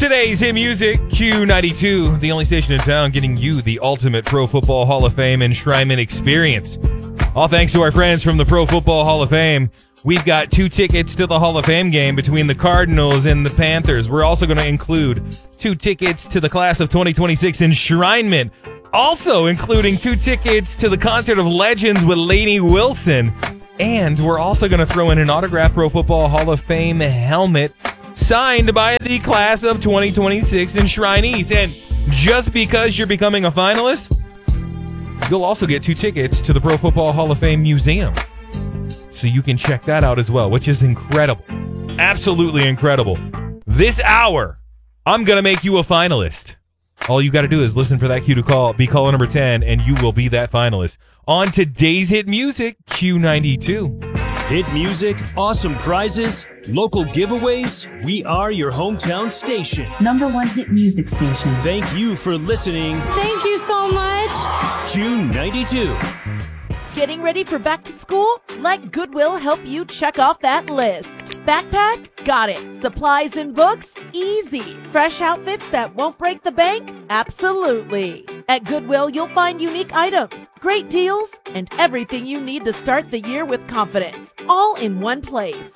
Today's hit music, Q92, the only station in town getting you the ultimate Pro Football Hall of Fame enshrinement experience. All thanks to our friends from the Pro Football Hall of Fame. We've got 2 tickets to the Hall of Fame game between the Cardinals and the Panthers. We're also going to include 2 tickets to the class of 2026 enshrinement, also including 2 tickets to the Concert of Legends with Lainey Wilson. And we're also going to throw in an autographed Pro Football Hall of Fame helmet signed by the class of 2026 enshrinees. And just because you're becoming a finalist, you'll also get 2 tickets to the Pro Football Hall of Fame Museum. So you can check that out as well, which is incredible. Absolutely incredible. This hour, I'm going to make you a finalist. All you got to do is listen for that cue to call, be caller number 10, and you will be that finalist. On today's hit music, Q92. Hit music, awesome prizes, local giveaways. We are your hometown station. #1 hit music station. Thank you for listening. Thank you so much. Q92. Getting ready for back to school? Let Goodwill help you check off that list. Backpack? Got it. Supplies and books? Easy. Fresh outfits that won't break the bank? Absolutely. At Goodwill, you'll find unique items, great deals, and everything you need to start the year with confidence, all in one place.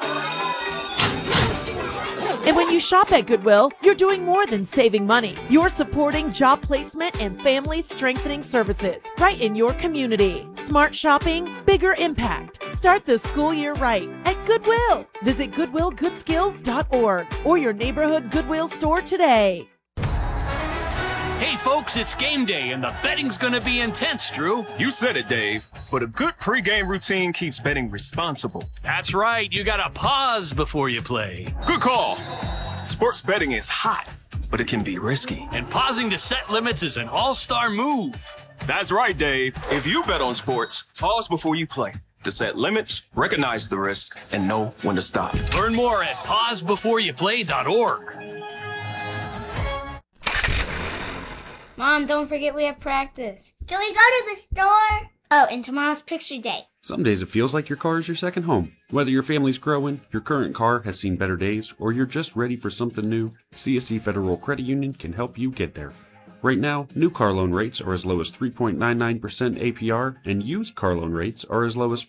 And when you shop at Goodwill, you're doing more than saving money. You're supporting job placement and family strengthening services right in your community. Smart shopping, bigger impact. Start the school year right at Goodwill. Visit goodwillgoodskills.org or your neighborhood Goodwill store today. Hey folks, it's game day and the betting's gonna be intense, Drew. You said it, Dave. But a good pregame routine keeps betting responsible. That's right, you gotta pause before you play. Good call. Sports betting is hot, but it can be risky. And pausing to set limits is an all-star move. That's right, Dave. If you bet on sports, pause before you play to set limits, recognize the risk, and know when to stop. Learn more at pausebeforeyouplay.org. Mom, don't forget we have practice. Can we go to the store? Oh, and tomorrow's picture day. Some days it feels like your car is your second home. Whether your family's growing, your current car has seen better days, or you're just ready for something new, CSE Federal Credit Union can help you get there. Right now, new car loan rates are as low as 3.99% APR, and used car loan rates are as low as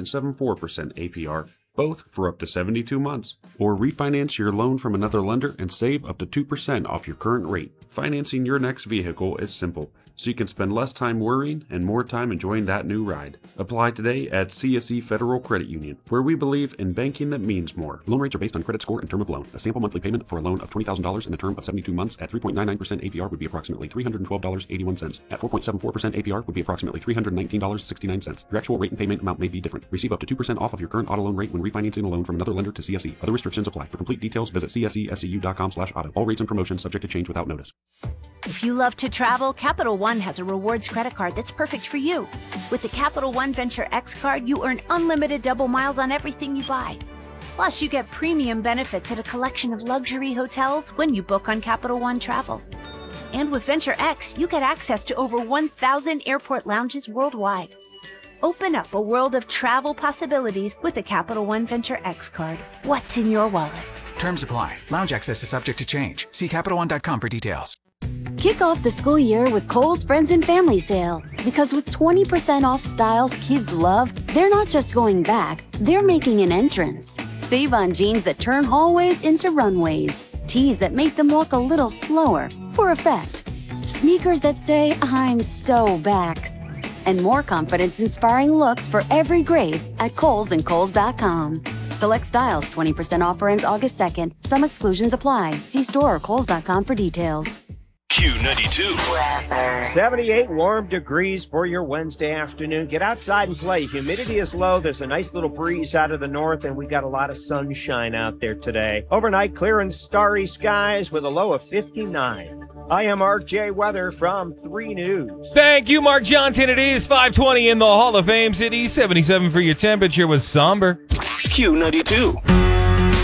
4.74% APR, both for up to 72 months. Or refinance your loan from another lender and save up to 2% off your current rate. Financing your next vehicle is simple, so you can spend less time worrying and more time enjoying that new ride. Apply today at CSE Federal Credit Union, where we believe in banking that means more. Loan rates are based on credit score and term of loan. A sample monthly payment for a loan of $20,000 in a term of 72 months at 3.99% APR would be approximately $312.81. At 4.74% APR would be approximately $319.69. Your actual rate and payment amount may be different. Receive up to 2% off of your current auto loan rate when refinancing a loan from another lender to CSE. Other restrictions apply. For complete details, visit csefcu.com/auto. All rates and promotions subject to change without notice. If you love to travel, Capital One has a rewards credit card that's perfect for you. With the Capital One Venture X card, you earn unlimited double miles on everything you buy. Plus, you get premium benefits at a collection of luxury hotels when you book on Capital One Travel. And with Venture X, you get access to over 1,000 airport lounges worldwide. Open up a world of travel possibilities with the Capital One Venture X card. What's in your wallet? Terms apply. Lounge access is subject to change. See CapitalOne.com for details. Kick off the school year with Kohl's Friends and Family Sale. Because with 20% off styles kids love, they're not just going back, they're making an entrance. Save on jeans that turn hallways into runways. Tees that make them walk a little slower, for effect. Sneakers that say, I'm so back. And more confidence-inspiring looks for every grade at Kohl's and Kohl's.com. Select styles 20% offer ends August 2nd. Some exclusions apply. See store or Kohl's.com for details. Q92. 78 warm degrees for your Wednesday afternoon. Get outside and play. Humidity is low. There's a nice little breeze out of the north, and we got a lot of sunshine out there today. Overnight, clear and starry skies with a low of 59. I am RJ Weather from 3 News. Thank you, Mark Johnson. It is 5:20 in the Hall of Fame City. 77 for your temperature was somber. Q92.